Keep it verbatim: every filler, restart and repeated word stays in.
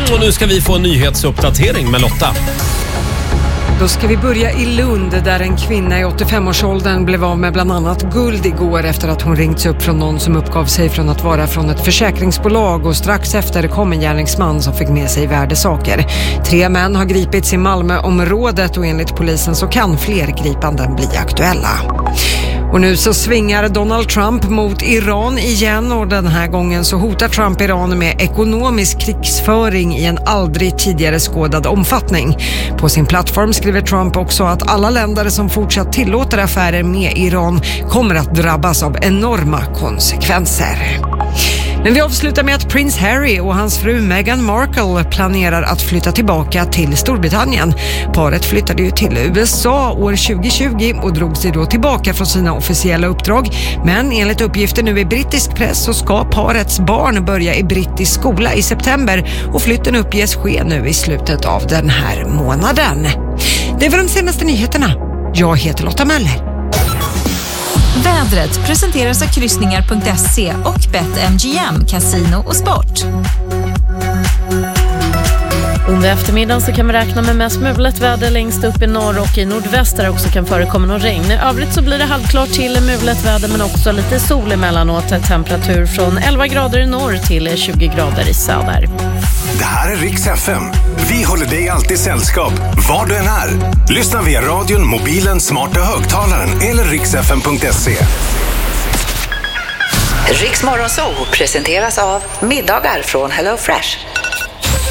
och nu ska vi få en nyhetsuppdatering med Lotta. Då ska vi börja i Lund där en kvinna i åttiofem-årsåldern blev av med bland annat guld igår efter att hon ringts upp från någon som uppgav sig från att vara från ett försäkringsbolag, och strax efter kom en gärningsman som fick med sig värdesaker. Tre män har gripits i Malmöområdet och enligt polisen så kan fler gripanden bli aktuella. Och nu så svingar Donald Trump mot Iran igen, och den här gången så hotar Trump Iran med ekonomisk krigsföring i en aldrig tidigare skådad omfattning. På sin plattform skriver Trump också att alla länder som fortsatt tillåter affärer med Iran kommer att drabbas av enorma konsekvenser. Men vi avslutar med att prins Harry och hans fru Meghan Markle planerar att flytta tillbaka till Storbritannien. Paret flyttade ju till U S A år tjugo tjugo och drog sig då tillbaka från sina officiella uppdrag. Men enligt uppgifter nu i brittisk press så ska parets barn börja i brittisk skola i september, och flytten uppges ske nu i slutet av den här månaden. Det var de senaste nyheterna. Jag heter Lotta Möller. Vädret presenteras av kryssningar punkt se och BetMGM, casino och sport. Under eftermiddagen så kan vi räkna med mest mulet väder längst upp i norr och i nordväst där också kan förekomma någon regn. I övrigt så blir det halvklart till mulet väder men också lite sol emellanåt. Temperatur från elva grader i norr till tjugo grader i söder. Det här är Rix F M. Vi håller dig alltid sällskap, var du än är. Lyssna via radion, mobilen, smarta högtalaren eller rix f m punkt se. Rix Morgonzoo presenteras av middagar från Hello Fresh.